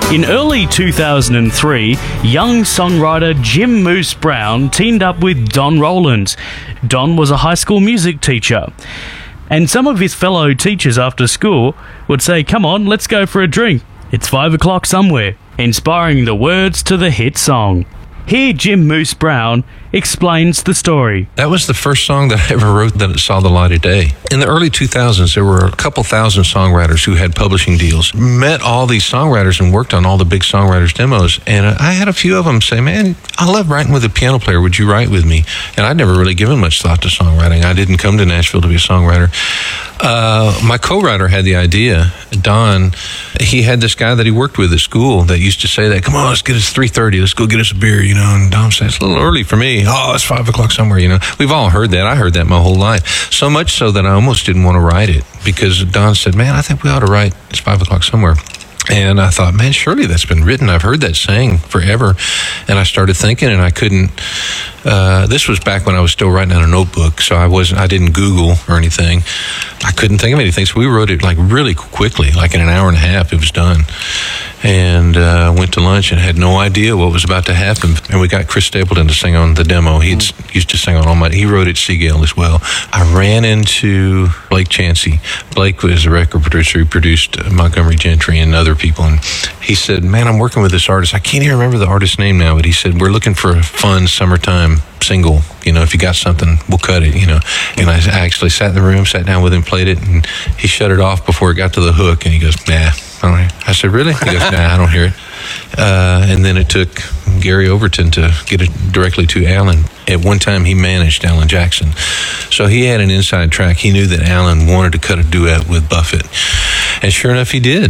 In early 2003, young songwriter Jim Moose Brown teamed up with Don Rowlands. Don was a high school music teacher, and some of his fellow teachers after school would say, "Come on, let's go for a drink. It's 5 o'clock somewhere," inspiring the words to the hit song. Here Jim Moose Brown explains the story. That was the first song that I ever wrote that saw the light of day. In the early 2000s, there were a couple thousand songwriters who had publishing deals. Met all these songwriters and worked on all the big songwriters' demos. And I had a few of them say, "Man, I love writing with a piano player. Would you write with me?" And I'd never really given much thought to songwriting. I didn't come to Nashville to be a songwriter. My co-writer had the idea, Don. He had this guy that he worked with at school that used to say that, "Come on, let's get us 3:30. Let's go get us a beer," you know. And Don said, "It's a little early for me." "Oh, it's 5 o'clock somewhere," you know. We've all heard that. I heard that my whole life. So much so that I almost didn't want to write it because Don said, "Man, I think we ought to write It's 5 o'clock somewhere." And I thought, man, surely that's been written. I've heard that saying forever. And I started thinking, and I couldn't. This was back when I was still writing on a notebook, so I didn't Google or anything. I couldn't think of anything, so we wrote it like really quickly, like in an hour and a half. It was done. And went to lunch and had no idea what was about to happen. And we got Chris Stapleton to sing on the demo. He used to sing on all my. He wrote it Seagale as well. I ran into Blake Chansey. Blake was a record producer who produced Montgomery Gentry and other people. And he said, "Man, I'm working with this artist. I can't even remember the artist's name now, but he said, we're looking for a fun summertime single. You know, if you got something, we'll cut it, you know." And I actually sat in the room, sat down with him, played it, and he shut it off before it got to the hook. And he goes, "Nah, I don't hear it." I said, "Really?" He goes, "Nah, I don't hear it." And then it took Gary Overton to get it directly to Alan. At one time, he managed Alan Jackson. So he had an inside track. He knew that Alan wanted to cut a duet with Buffett. And sure enough, he did.